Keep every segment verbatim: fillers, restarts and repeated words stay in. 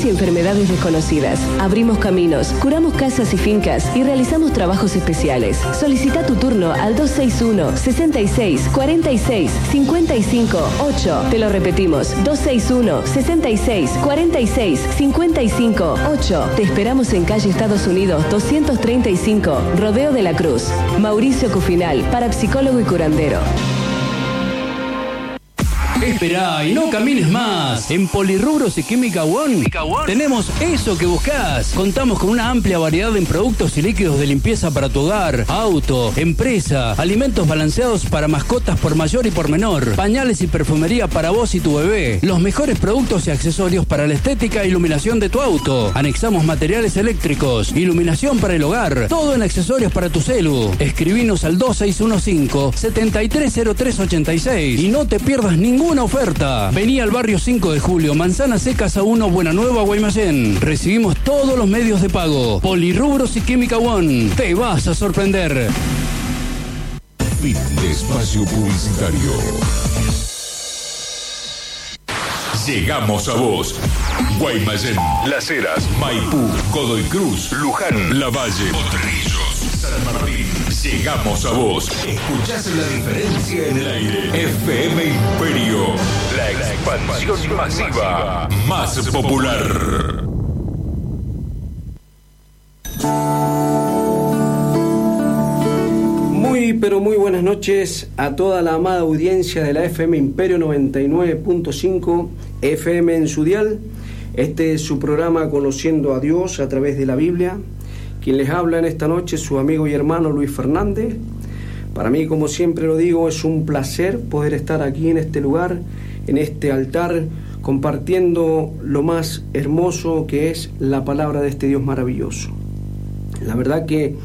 y enfermedades desconocidas. Abrimos caminos, curamos casas y fincas y realizamos trabajos especiales. Solicita tu turno al dos seis uno, sesenta y seis, cuarenta y seis, cincuenta y cinco, ocho. Te lo repetimos, dos seis uno, sesenta y seis, cuarenta y seis, cincuenta y cinco, ocho. Te esperamos en calle Estados Unidos doscientos treinta y cinco, Rodeo de la Cruz. Mauricio Cufinal, parapsicólogo y curandero. Esperá y no camines más. En Polirrubros y Química One tenemos eso que buscás. Contamos con una amplia variedad en productos y líquidos de limpieza para tu hogar, auto, empresa, alimentos balanceados para mascotas por mayor y por menor, pañales y perfumería para vos y tu bebé, los mejores productos y accesorios para la estética e iluminación de tu auto. Anexamos materiales eléctricos, iluminación para el hogar, todo en accesorios para tu celu. Escribinos al dos seis uno cinco, siete tres cero tres ocho seis y no te pierdas ningún una oferta. Vení al barrio cinco de julio, Manzana Seca a uno, Buena Nueva, Guaymallén. Recibimos todos los medios de pago. Polirrubros y Química One. Te vas a sorprender. Fin de espacio publicitario. Llegamos a vos. Guaymallén, Las Heras, Maipú, Godoy Cruz, Luján, Lavalle, Potrerillos, San Martín. Llegamos a vos. Escuchás la diferencia en el aire. F M Imperio. La expansión masiva más popular. Muy, pero muy buenas noches a toda la amada audiencia de la F M Imperio noventa y nueve punto cinco, F M en su dial. Este es su programa Conociendo a Dios a través de la Biblia. Quien les habla en esta noche es su amigo y hermano Luis Fernández. Para mí, como siempre lo digo, es un placer poder estar aquí en este lugar, en este altar, compartiendo lo más hermoso que es la palabra de este Dios maravilloso. La verdad que,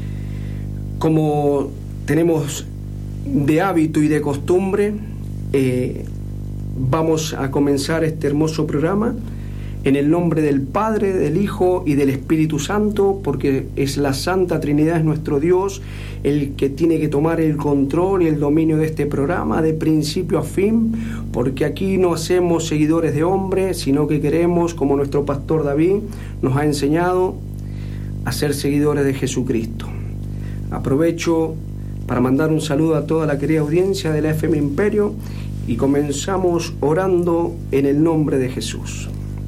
como tenemos de hábito y de costumbre, eh, vamos a comenzar este hermoso programa en el nombre del Padre, del Hijo y del Espíritu Santo, porque es la Santa Trinidad, es nuestro Dios, el que tiene que tomar el control y el dominio de este programa de principio a fin, porque aquí no hacemos seguidores de hombres, sino que queremos, como nuestro pastor David nos ha enseñado, a ser seguidores de Jesucristo. Aprovecho para mandar un saludo a toda la querida audiencia de la F M Imperio y comenzamos orando en el nombre de Jesús.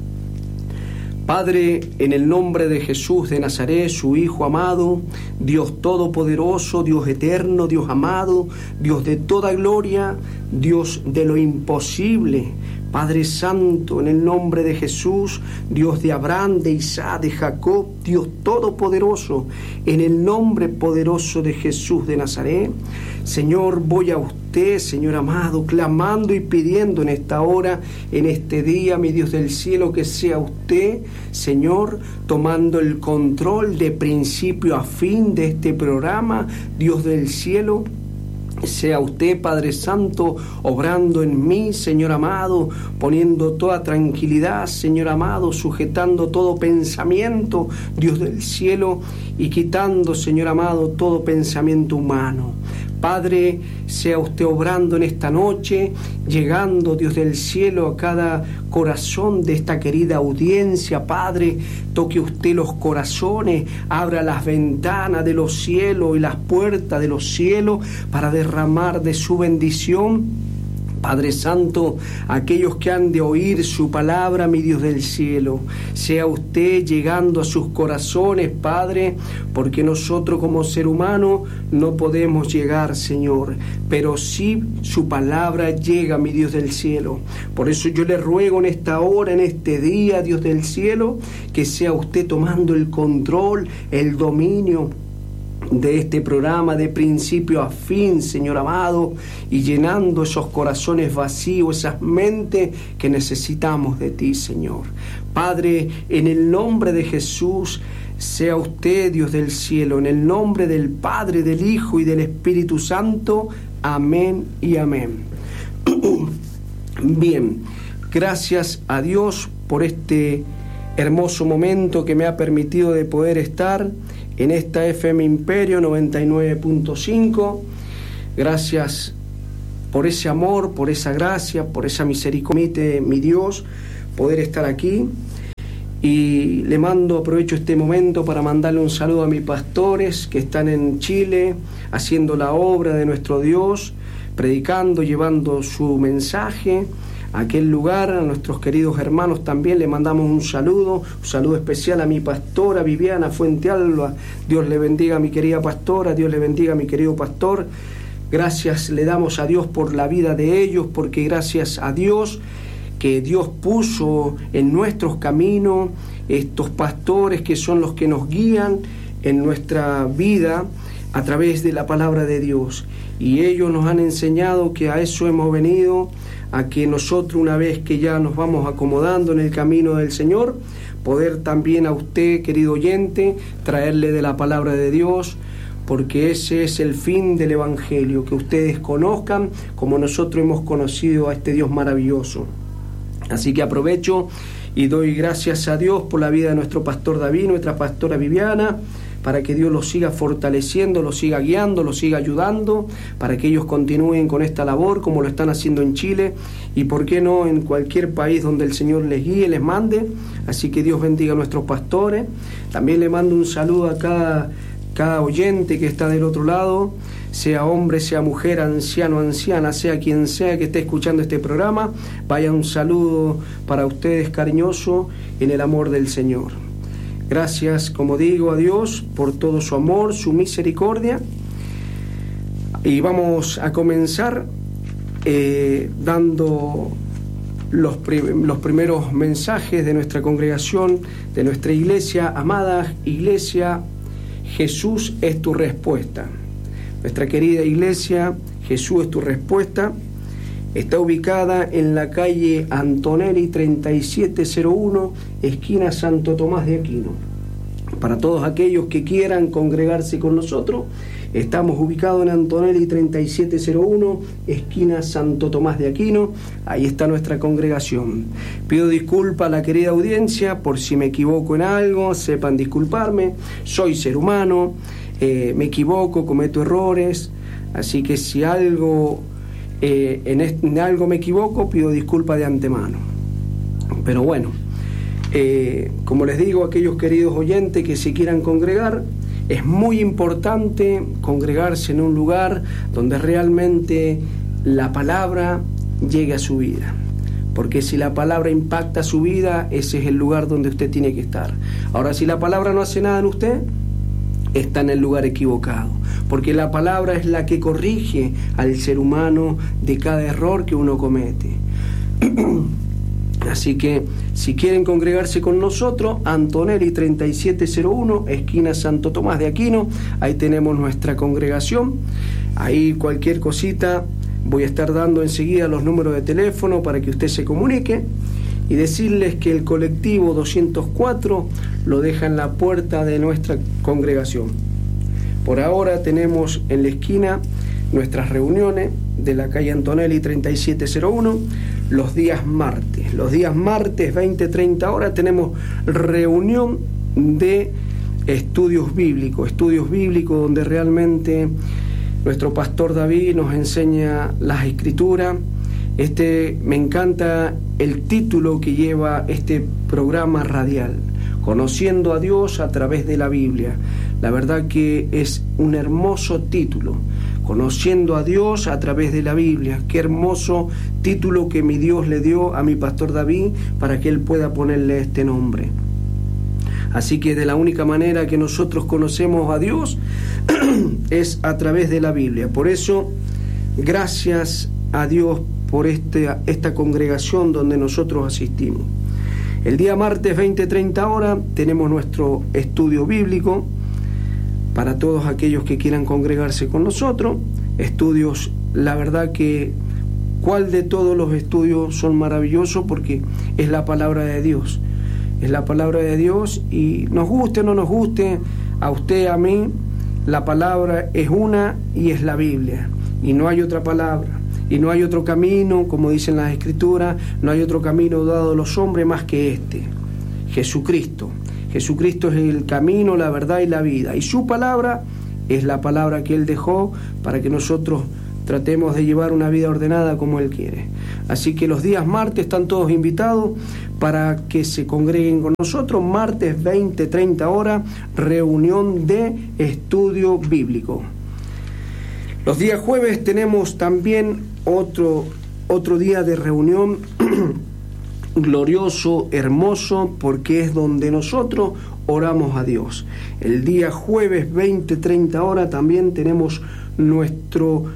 Padre, en el nombre de Jesús de Nazaret, su Hijo amado, Dios todopoderoso, Dios eterno, Dios amado, Dios de toda gloria, Dios de lo imposible, Padre Santo, en el nombre de Jesús, Dios de Abraham, de Isaac, de Jacob, Dios todopoderoso, en el nombre poderoso de Jesús de Nazaret. Señor, voy a usted, Señor amado, clamando y pidiendo en esta hora, en este día, mi Dios del cielo, que sea usted, Señor, tomando el control de principio a fin de este programa, Dios del cielo. Sea usted, Padre Santo, obrando en mí, Señor amado, poniendo toda tranquilidad, Señor amado, sujetando todo pensamiento, Dios del cielo, y quitando, Señor amado, todo pensamiento humano. Padre, sea usted obrando en esta noche, llegando, Dios del cielo, a cada corazón de esta querida audiencia. Padre, toque usted los corazones, abra las ventanas de los cielos y las puertas de los cielos para derramar de su bendición. Padre Santo, aquellos que han de oír su palabra, mi Dios del cielo, sea usted llegando a sus corazones, Padre, porque nosotros como ser humano no podemos llegar, Señor, pero sí su palabra llega, mi Dios del cielo. Por eso yo le ruego en esta hora, en este día, Dios del cielo, que sea usted tomando el control, el dominio de este programa de principio a fin, Señor amado, y llenando esos corazones vacíos, esas mentes que necesitamos de ti, Señor. Padre, en el nombre de Jesús, sea usted, Dios del cielo, en el nombre del Padre, del Hijo y del Espíritu Santo. Amén y amén. Bien, gracias a Dios por este hermoso momento que me ha permitido de poder estar en esta F M Imperio noventa y nueve punto cinco. Gracias por ese amor, por esa gracia, por esa misericordia, mi Dios, poder estar aquí. Y le mando, aprovecho este momento para mandarle un saludo a mis pastores que están en Chile, haciendo la obra de nuestro Dios, predicando, llevando su mensaje a aquel lugar. A nuestros queridos hermanos también le mandamos un saludo, un saludo especial a mi pastora Viviana Fuentealba. Dios le bendiga a mi querida pastora, Dios le bendiga a mi querido pastor. Gracias le damos a Dios por la vida de ellos, porque gracias a Dios que Dios puso en nuestros caminos estos pastores que son los que nos guían en nuestra vida a través de la palabra de Dios. Y ellos nos han enseñado que a eso hemos venido, a que nosotros, una vez que ya nos vamos acomodando en el camino del Señor, poder también a usted, querido oyente, traerle de la palabra de Dios, porque ese es el fin del Evangelio, que ustedes conozcan como nosotros hemos conocido a este Dios maravilloso. Así que aprovecho y doy gracias a Dios por la vida de nuestro pastor David, nuestra pastora Viviana, para que Dios los siga fortaleciendo, los siga guiando, los siga ayudando, para que ellos continúen con esta labor como lo están haciendo en Chile y por qué no en cualquier país donde el Señor les guíe, les mande. Así que Dios bendiga a nuestros pastores. También le mando un saludo a cada, cada oyente que está del otro lado, sea hombre, sea mujer, anciano, anciana, sea quien sea que esté escuchando este programa. Vaya un saludo para ustedes cariñoso en el amor del Señor. Gracias, como digo, a Dios por todo su amor, su misericordia. Y vamos a comenzar eh, dando los, prim- los primeros mensajes de nuestra congregación, de nuestra iglesia, amada iglesia, Jesús es tu respuesta. Nuestra querida iglesia, Jesús es tu respuesta, está ubicada en la calle Antonelli treinta y siete cero uno, esquina Santo Tomás de Aquino. Para todos aquellos que quieran congregarse con nosotros, estamos ubicados en Antonelli treinta y siete cero uno, esquina Santo Tomás de Aquino. Ahí está nuestra congregación. Pido disculpas a la querida audiencia por si me equivoco en algo, sepan disculparme. Soy ser humano, eh, me equivoco, cometo errores, así que si algo... Eh, en, este, en algo me equivoco, pido disculpas de antemano. Pero bueno, eh, como les digo a aquellos queridos oyentes que se quieran congregar, es muy importante congregarse en un lugar donde realmente la palabra llegue a su vida, porque si la palabra impacta su vida, ese es el lugar donde usted tiene que estar. Ahora, si la palabra no hace nada en usted, está en el lugar equivocado, porque la palabra es la que corrige al ser humano de cada error que uno comete. Así que si quieren congregarse con nosotros, Antonelli treinta y siete cero uno, esquina Santo Tomás de Aquino, ahí tenemos nuestra congregación. Ahí cualquier cosita voy a estar dando enseguida los números de teléfono para que usted se comunique, y decirles que el colectivo doscientos cuatro lo deja en la puerta de nuestra congregación. Por ahora tenemos en la esquina nuestras reuniones de la calle Antonelli treinta y siete cero uno los días martes. Los días martes, veinte a treinta horas, tenemos reunión de estudios bíblicos, estudios bíblicos donde realmente nuestro pastor David nos enseña las escrituras. Este, me encanta el título que lleva este programa radial, Conociendo a Dios a través de la Biblia. La verdad que es un hermoso título, Conociendo a Dios a través de la Biblia. Qué hermoso título que mi Dios le dio a mi pastor David para que él pueda ponerle este nombre. Así que de la única manera que nosotros conocemos a Dios es a través de la Biblia. Por eso, gracias a Dios por este, esta congregación donde nosotros asistimos. El día martes veinte a treinta horas tenemos nuestro estudio bíblico para todos aquellos que quieran congregarse con nosotros. Estudios, la verdad que cuál de todos los estudios son maravillosos, porque es la palabra de Dios. Es la palabra de Dios, y nos guste o no nos guste, a usted, a mí, la palabra es una y es la Biblia, y no hay otra palabra. Y no hay otro camino, como dicen las Escrituras, no hay otro camino dado a los hombres más que este, Jesucristo. Jesucristo es el camino, la verdad y la vida. Y su palabra es la palabra que Él dejó para que nosotros tratemos de llevar una vida ordenada como Él quiere. Así que los días martes están todos invitados para que se congreguen con nosotros. Martes veinte, treinta horas, reunión de estudio bíblico. Los días jueves tenemos también otro, otro día de reunión glorioso, hermoso, porque es donde nosotros oramos a Dios. El día jueves veinte, treinta horas también tenemos nuestro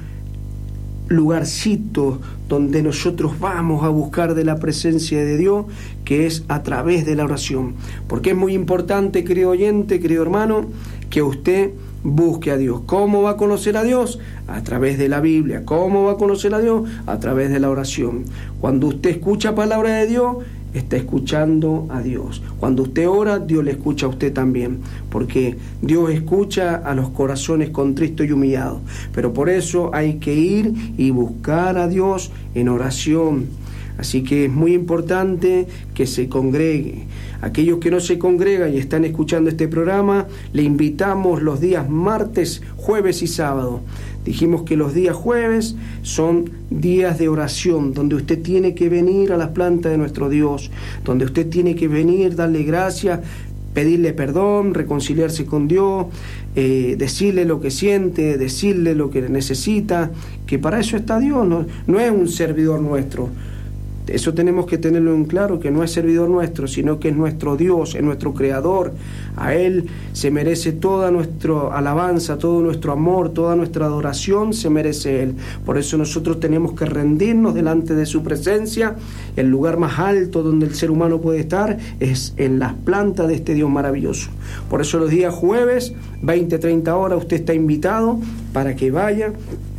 lugarcito donde nosotros vamos a buscar de la presencia de Dios, que es a través de la oración. Porque es muy importante, querido oyente, querido hermano, que usted busque a Dios. ¿Cómo va a conocer a Dios? A través de la Biblia. ¿Cómo va a conocer a Dios? A través de la oración. Cuando usted escucha palabra de Dios, está escuchando a Dios. Cuando usted ora, Dios le escucha a usted también, porque Dios escucha a los corazones contristos y humillados. Pero por eso hay que ir y buscar a Dios en oración. Así que es muy importante que se congregue. Aquellos que no se congregan y están escuchando este programa, le invitamos los días martes, jueves y sábado. Dijimos que los días jueves son días de oración, donde usted tiene que venir a las plantas de nuestro Dios, donde usted tiene que venir, darle gracias, pedirle perdón, reconciliarse con Dios, eh, decirle lo que siente, decirle lo que necesita, que para eso está Dios, no, no es un servidor nuestro. Eso tenemos que tenerlo en claro, que no es servidor nuestro, sino que es nuestro Dios, es nuestro Creador. A Él se merece toda nuestra alabanza, todo nuestro amor, toda nuestra adoración se merece Él. Por eso nosotros tenemos que rendirnos delante de su presencia. El lugar más alto donde el ser humano puede estar es en las plantas de este Dios maravilloso. Por eso los días jueves, veinte, treinta horas, usted está invitado para que vaya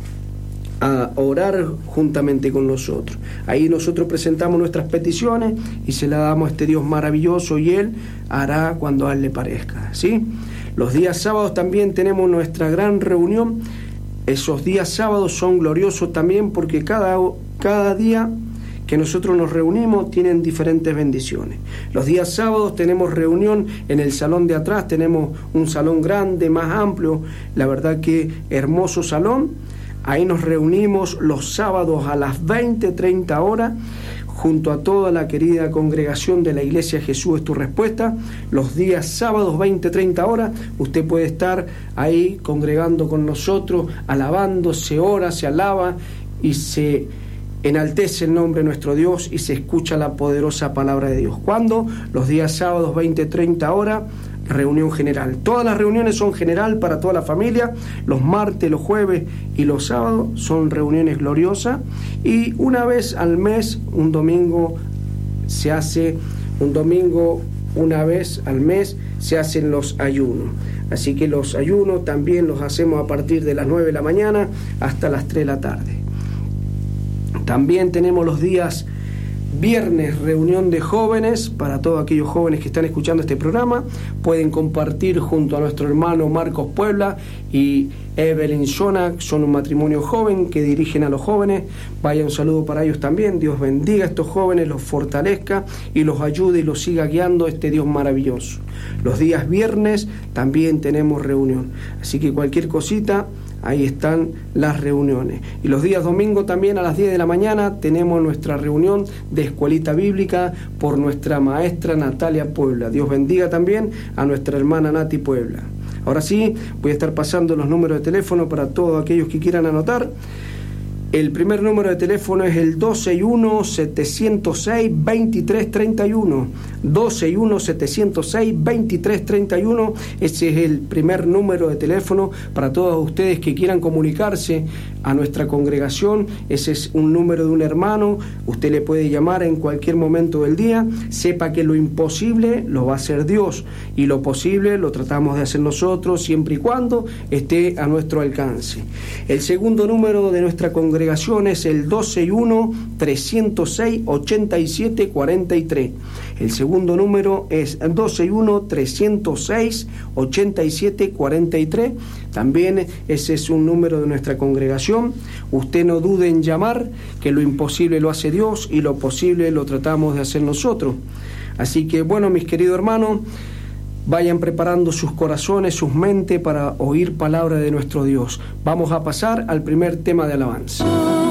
a orar juntamente con nosotros. Ahí nosotros presentamos nuestras peticiones y se las damos a este Dios maravilloso, y Él hará cuando a Él le parezca, ¿sí? Los días sábados también tenemos nuestra gran reunión. Esos días sábados son gloriosos también porque cada, cada día que nosotros nos reunimos tienen diferentes bendiciones. Los días sábados tenemos reunión en el salón de atrás, tenemos un salón grande, más amplio, la verdad que hermoso salón. Ahí nos reunimos los sábados a las veinte, treinta horas, junto a toda la querida congregación de la Iglesia Jesús es tu respuesta. Los días sábados, veinte, treinta horas, usted puede estar ahí congregando con nosotros, alabando, se ora, se alaba y se enaltece el nombre de nuestro Dios y se escucha la poderosa palabra de Dios. ¿Cuándo? Los días sábados, veinte, treinta horas, reunión general. Todas las reuniones son general para toda la familia. Los martes, los jueves y los sábados son reuniones gloriosas, y una vez al mes, un domingo se hace, un domingo una vez al mes se hacen los ayunos. Así que los ayunos también los hacemos a partir de las nueve de la mañana hasta las tres de la tarde. También tenemos los días viernes, reunión de jóvenes. Para todos aquellos jóvenes que están escuchando este programa, pueden compartir junto a nuestro hermano Marcos Puebla y Evelyn Shonak. Son un matrimonio joven que dirigen a los jóvenes. Vaya un saludo para ellos también. Dios bendiga a estos jóvenes, los fortalezca y los ayude y los siga guiando este Dios maravilloso. Los días viernes también tenemos reunión, así que cualquier cosita, ahí están las reuniones. Y los días domingos también a las diez de la mañana tenemos nuestra reunión de Escuelita Bíblica por nuestra maestra Natalia Puebla. Dios bendiga también a nuestra hermana Nati Puebla. Ahora sí, voy a estar pasando los números de teléfono para todos aquellos que quieran anotar. El primer número de teléfono es el dos seis uno, siete cero seis, dos tres tres uno. dos seis uno, siete cero seis, dos tres tres uno. Ese es el primer número de teléfono para todos ustedes que quieran comunicarse a nuestra congregación. Ese es un número de un hermano. Usted le puede llamar en cualquier momento del día. Sepa que lo imposible lo va a hacer Dios, y lo posible lo tratamos de hacer nosotros siempre y cuando esté a nuestro alcance. El segundo número de nuestra congregación es el dos seis uno, tres cero seis, ocho siete cuatro tres. El segundo número es dos seis uno, tres cero seis, ocho siete cuatro tres. También ese es un número de nuestra congregación. Usted no dude en llamar, que lo imposible lo hace Dios y lo posible lo tratamos de hacer nosotros. Así que bueno, mis queridos hermanos, vayan preparando sus corazones, sus mentes para oír palabra de nuestro Dios. Vamos a pasar al primer tema de alabanza.